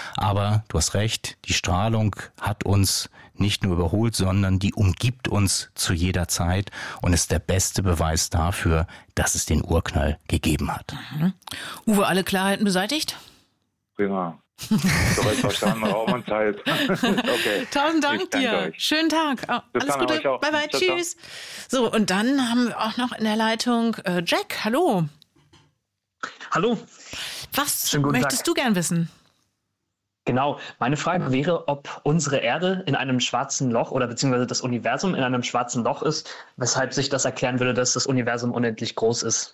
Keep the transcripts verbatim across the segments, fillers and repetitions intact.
Aber du hast recht, die Strahlung hat uns nicht nur überholt, sondern die umgibt uns zu jeder Zeit und ist der beste Beweis dafür, dass es den Urknall gegeben hat. Mhm. Uwe, alle Klarheiten beseitigt? Prima. Soweit verstanden, Raum und Zeit. Okay. Tausend Dank dir. Euch. Schönen Tag. Oh, alles Gute. Bye bye. Ciao, Tschüss. Ciao. So, und dann haben wir auch noch in der Leitung äh, Jack. Hallo. Hallo. Was möchtest Tag. du gern wissen? Genau. Meine Frage wäre, ob unsere Erde in einem schwarzen Loch oder beziehungsweise das Universum in einem schwarzen Loch ist, weshalb sich das erklären würde, dass das Universum unendlich groß ist.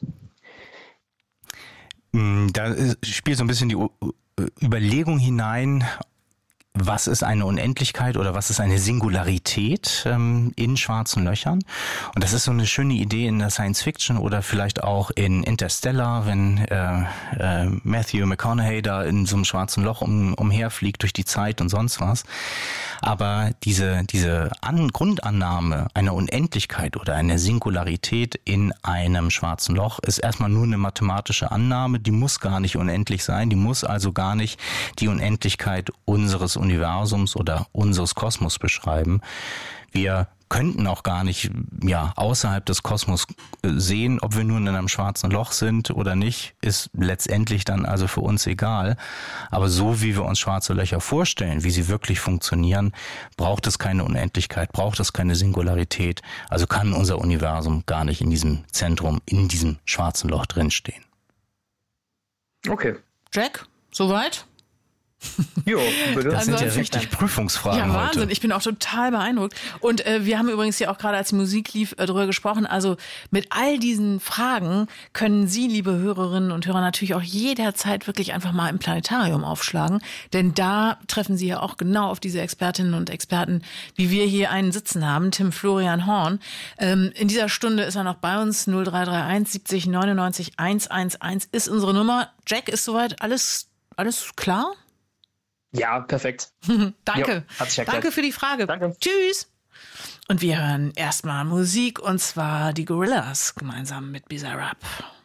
Da spielt so ein bisschen die Überlegung hinein, was ist eine Unendlichkeit oder was ist eine Singularität ähm, in schwarzen Löchern? Und das ist so eine schöne Idee in der Science Fiction oder vielleicht auch in Interstellar, wenn äh, äh, Matthew McConaughey da in so einem schwarzen Loch um, umherfliegt durch die Zeit und sonst was. Aber diese diese An- Grundannahme einer Unendlichkeit oder einer Singularität in einem schwarzen Loch ist erstmal nur eine mathematische Annahme, die muss gar nicht unendlich sein, die muss also gar nicht die Unendlichkeit unseres Universums oder unseres Kosmos beschreiben. Wir könnten auch gar nicht ja außerhalb des Kosmos sehen, ob wir nun in einem schwarzen Loch sind oder nicht, ist letztendlich dann also für uns egal. Aber so wie wir uns schwarze Löcher vorstellen, wie sie wirklich funktionieren, braucht es keine Unendlichkeit, braucht es keine Singularität. Also kann unser Universum gar nicht in diesem Zentrum, in diesem schwarzen Loch drinstehen. Okay. Jack, soweit? Jo, bitte. Das sind ja richtig Prüfungsfragen Ja, Wahnsinn. heute. Ich bin auch total beeindruckt. Und äh, wir haben übrigens ja auch gerade, als die Musik lief, äh, darüber gesprochen. Also mit all diesen Fragen können Sie, liebe Hörerinnen und Hörer, natürlich auch jederzeit wirklich einfach mal im Planetarium aufschlagen. Denn da treffen Sie ja auch genau auf diese Expertinnen und Experten, wie wir hier einen sitzen haben, Tim Florian Horn. Ähm, in dieser Stunde ist er noch bei uns. null drei drei eins siebzig neunundneunzig hundertelf ist unsere Nummer. Jack, ist soweit alles, alles klar? Ja, perfekt. Danke. Jo, Danke für die Frage. Danke. Tschüss. Und wir hören erstmal Musik, und zwar die Gorillaz gemeinsam mit Bizarrap.